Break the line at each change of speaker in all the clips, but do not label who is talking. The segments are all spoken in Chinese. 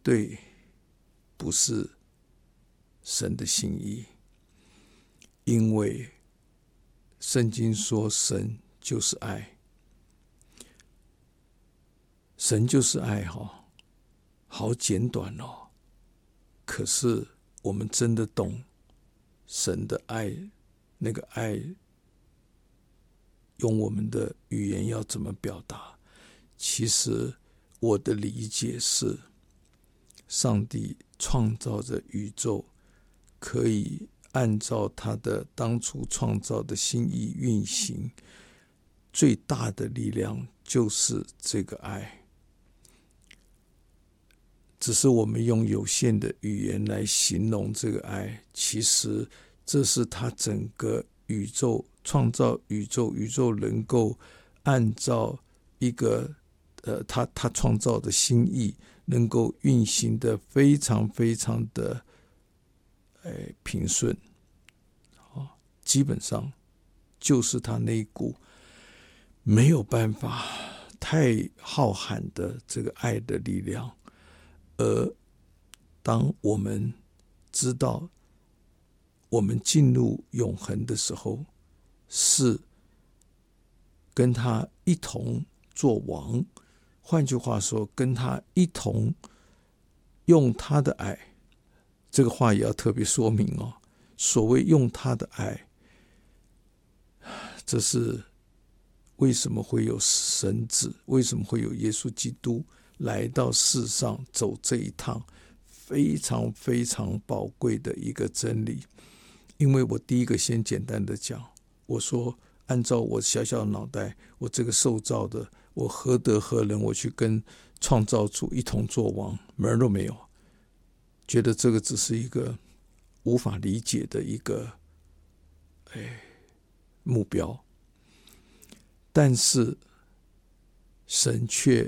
对不是神的心意，因为圣经说神就是爱，神就是爱，好简短哦。可是我们真的懂神的爱，那个爱用我们的语言要怎么表达？其实我的理解是，上帝创造着宇宙，可以按照他的当初创造的心意运行，最大的力量就是这个爱。只是我们用有限的语言来形容这个爱，其实这是他整个宇宙创造宇宙能够按照一个他创造的心意能够运行的非常非常的平顺，基本上就是他那一股没有办法太浩瀚的这个爱的力量。而当我们知道我们进入永恒的时候，是跟他一同做王，换句话说，跟他一同用他的爱，这个话也要特别说明哦。所谓用他的爱，这是为什么会有神子，为什么会有耶稣基督来到世上走这一趟非常非常宝贵的一个真理。因为我第一个先简单的讲，我说按照我小小的脑袋，我这个受造的，我何德何能我去跟创造主一同作王，门都没有，觉得这个只是一个无法理解的一个目标。但是神却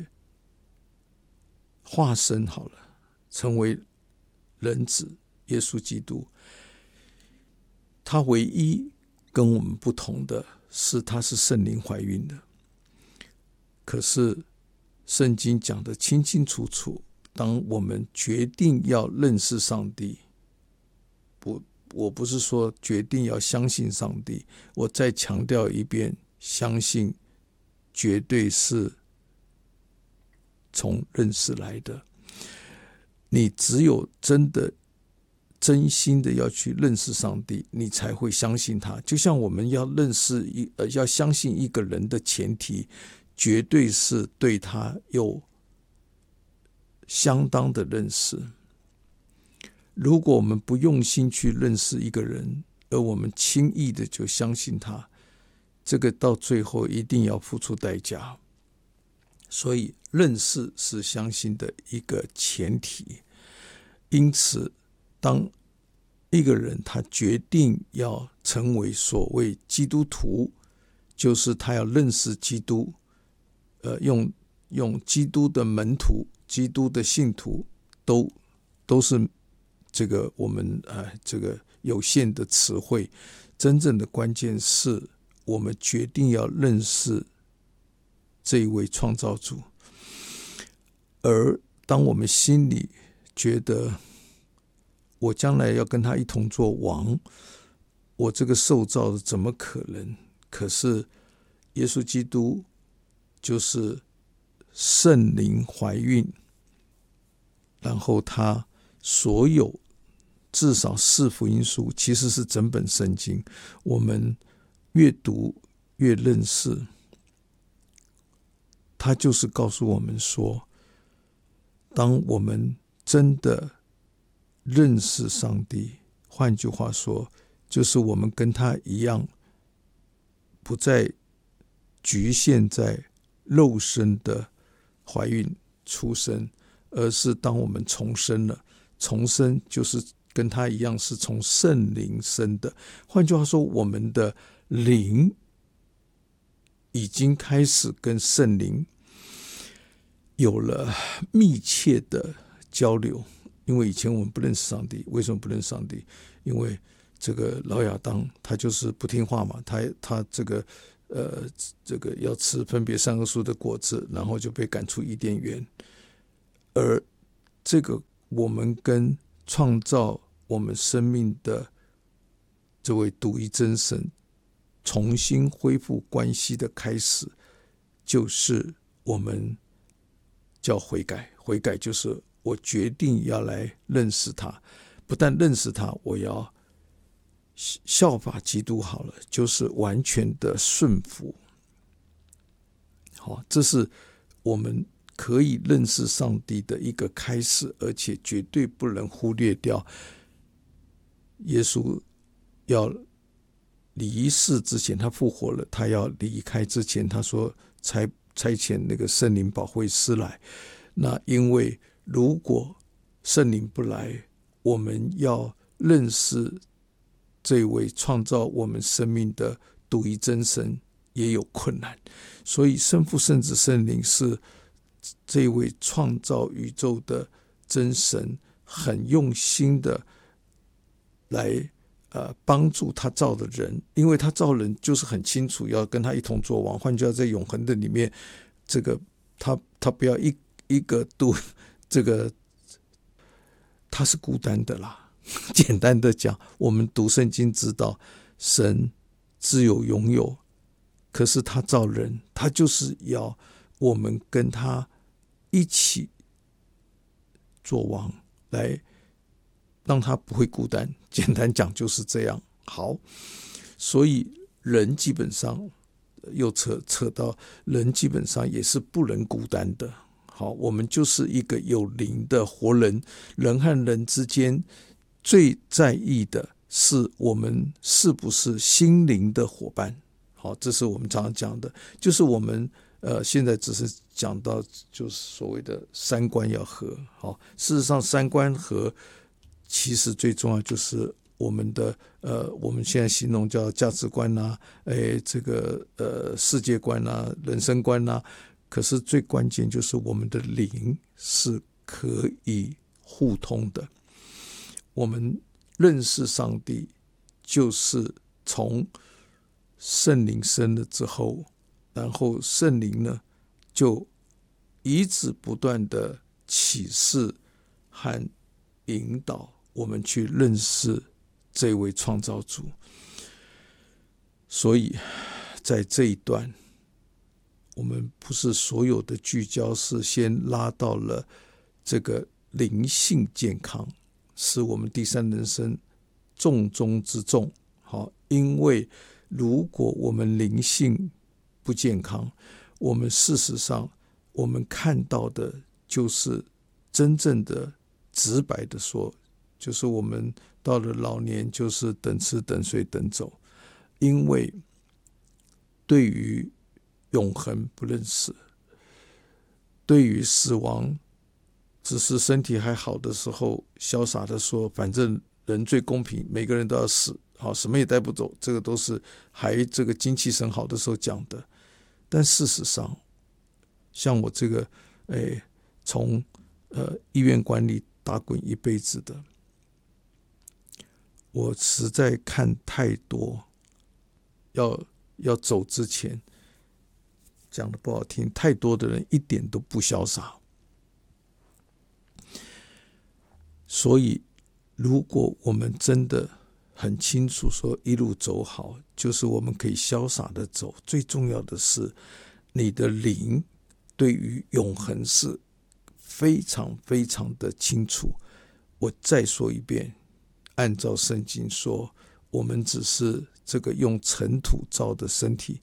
化身好了，成为人子耶稣基督。他唯一跟我们不同的是，他是圣灵怀孕的。可是圣经讲得清清楚楚，当我们决定要认识上帝，我不是说决定要相信上帝，我再强调一遍，相信绝对是从认识来的。你只有真心的要去认识上帝，你才会相信他。就像我们要要相信一个人的前提，绝对是对他有相当的认识。如果我们不用心去认识一个人，而我们轻易的就相信他，这个到最后一定要付出代价。所以认识是相信的一个前提。因此当一个人他决定要成为所谓基督徒，就是他要认识基督，用基督的门徒、基督的信徒，都是这个我们这个有限的词汇。真正的关键是我们决定要认识这一位创造主。而当我们心里觉得我将来要跟他一同做王，我这个受造的怎么可能？可是耶稣基督就是圣灵怀孕，然后他所有至少4福音书，其实是整本圣经，我们越读越认识，他就是告诉我们说，当我们真的认识上帝，换句话说，就是我们跟他一样，不再局限在肉身的怀孕出生，而是当我们重生了，重生就是跟他一样是从圣灵生的。换句话说，我们的灵已经开始跟圣灵有了密切的交流。因为以前我们不认识上帝，为什么不认识上帝？因为这个老亚当他就是不听话嘛，他这个要吃分别善恶树的果子，然后就被赶出伊甸园。而这个我们跟创造我们生命的这位独一真神重新恢复关系的开始，就是我们叫悔改。悔改就是我决定要来认识他，不但认识他，我要效法基督好了，就是完全的顺服。好，这是我们可以认识上帝的一个开始，而且绝对不能忽略掉耶稣要离世之前，他复活了，他要离开之前，他说差遣那个圣灵保惠师来。那因为如果圣灵不来，我们要认识这位创造我们生命的独一真神也有困难。所以圣父圣子圣灵是这位创造宇宙的真神很用心的来帮助他造的人，因为他造人就是很清楚要跟他一同作王，换句话在永恒的里面，这个他不要一个这个他是孤单的啦。简单的讲，我们读圣经知道神自有拥有，可是他造人，他就是要我们跟他一起作王，来让他不会孤单。简单讲就是这样。好，所以人基本上又扯到人基本上也是不能孤单的。好，我们就是一个有灵的活人，人和人之间最在意的是我们是不是心灵的伙伴。好，这是我们常常讲的，就是我们现在只是讲到就是所谓的三观要合。好，事实上三观合其实最重要就是我们的我们现在形容叫价值观啊，这个世界观啊，人生观啊，可是最关键就是我们的灵是可以互通的。我们认识上帝就是从圣灵生了之后，然后圣灵呢就一直不断的启示和引导我们去认识这位创造主。所以在这一段，我们不是所有的聚焦是先拉到了这个灵性健康，是我们第三人生重中之重。好，因为如果我们灵性不健康，我们事实上我们看到的就是真正的直白的说，就是我们到了老年就是等吃等睡等走。因为对于永恒不认识，对于死亡只是身体还好的时候潇洒的说反正人最公平，每个人都要死，好，什么也带不走，这个都是还这个精气神好的时候讲的。但事实上像我这个从医院管理打滚一辈子的，我实在看太多要走之前，讲的不好听，太多的人一点都不潇洒。所以如果我们真的很清楚说一路走好，就是我们可以潇洒的走，最重要的是你的灵对于永恒是非常非常的清楚。我再说一遍，按照圣经说，我们只是这个用尘土造的身体，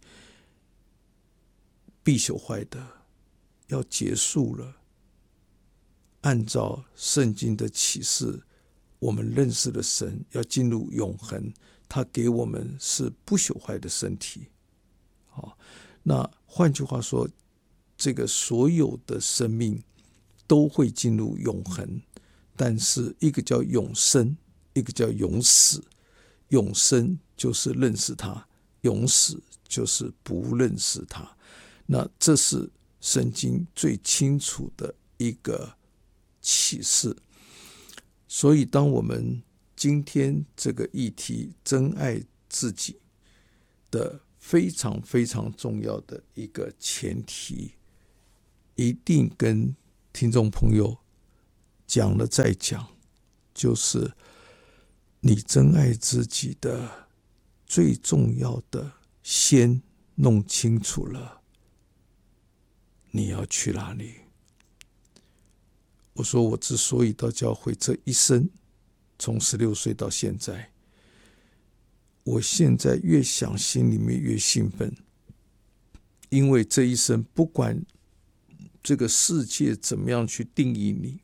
必朽坏的，要结束了。按照圣经的启示，我们认识了神，要进入永恒，他给我们是不朽坏的身体。好，那换句话说，这个所有的生命都会进入永恒，但是一个叫永生，一个叫永死。永生就是认识他，永死就是不认识他。那这是圣经最清楚的一个启示。所以当我们今天这个议题真爱自己的非常非常重要的一个前提，一定跟听众朋友讲了再讲，就是你真爱自己的最重要的，先弄清楚了你要去哪里。我说我之所以到教会这一生，从16岁到现在，我现在越想心里面越兴奋，因为这一生不管这个世界怎么样去定义你，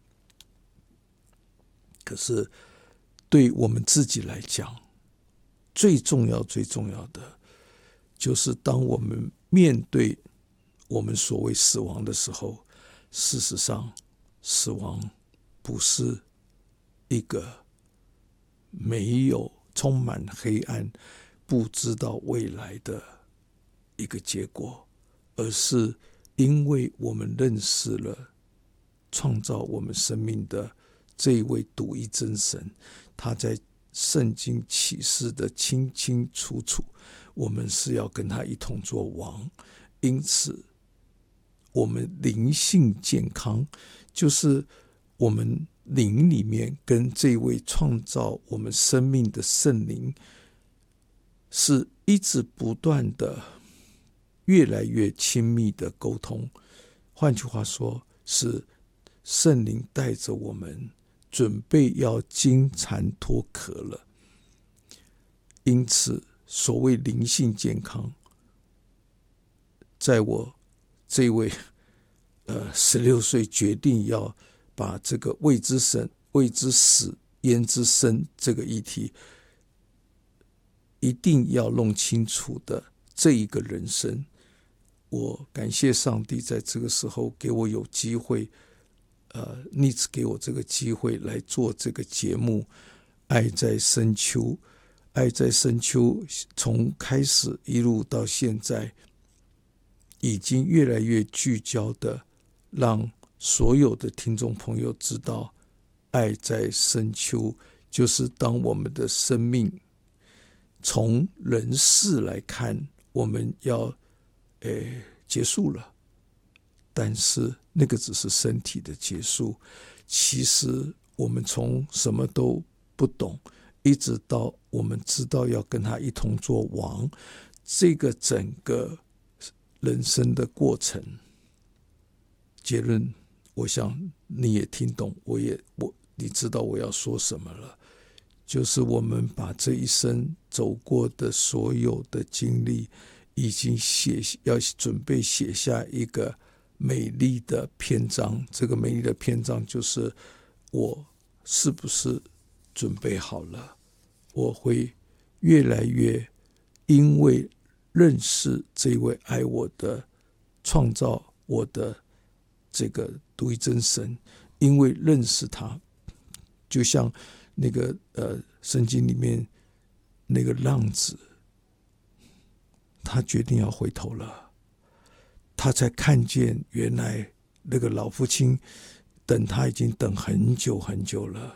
可是对我们自己来讲，最重要的就是当我们面对我们所谓死亡的时候，事实上死亡不是一个没有充满黑暗不知道未来的一个结果，而是因为我们认识了创造我们生命的这一位独一真神，他在圣经启示的清清楚楚，我们是要跟他一同做王。因此我们灵性健康，就是我们灵里面跟这位创造我们生命的圣灵是一直不断的越来越亲密的沟通。换句话说，是圣灵带着我们准备要金蝉脱壳了。因此所谓灵性健康，在我这位16岁决定要把这个未知死焉知生这个议题一定要弄清楚的这一个人生，我感谢上帝在这个时候给我有机会逆子给我这个机会来做这个节目。爱在深秋，爱在深秋从开始一路到现在，已经越来越聚焦的让所有的听众朋友知道，爱在深秋就是当我们的生命从人世来看，我们要结束了，但是那个只是身体的结束。其实我们从什么都不懂，一直到我们知道要跟他一同做王，这个整个人生的过程，结论我想你也听懂，你知道我要说什么了，就是我们把这一生走过的所有的经历，已经要准备写下一个美丽的篇章。这个美丽的篇章就是我是不是准备好了，我会越来越因为认识这位爱我的创造我的这个独一真神，因为认识他，就像那个圣经里面那个浪子，他决定要回头了，他才看见原来那个老父亲等他已经等很久很久了。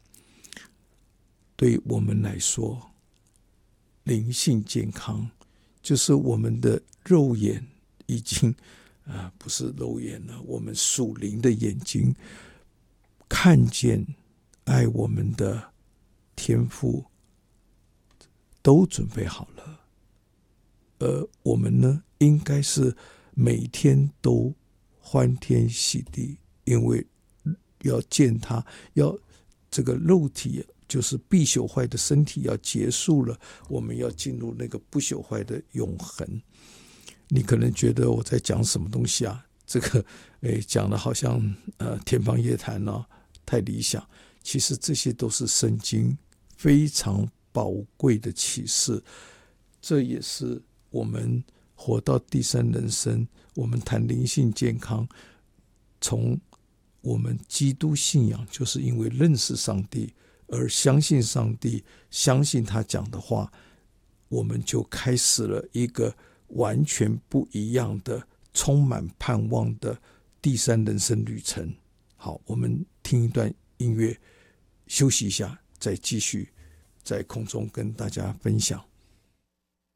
对我们来说，灵性健康就是我们的肉眼已经不是肉眼了，我们属灵的眼睛看见爱我们的天父都准备好了，而我们呢，应该是每天都欢天喜地，因为要见他，要这个肉体就是必朽坏的身体要结束了，我们要进入那个不朽坏的永恒。你可能觉得我在讲什么东西啊？这个讲的好像天方夜谭啊，太理想。其实这些都是圣经非常宝贵的启示，这也是我们活到第三人生，我们谈灵性健康，从我们基督信仰，就是因为认识上帝而相信上帝，相信他讲的话，我们就开始了一个完全不一样的充满盼望的第三人生旅程。好，我们听一段音乐休息一下，再继续在空中跟大家分享。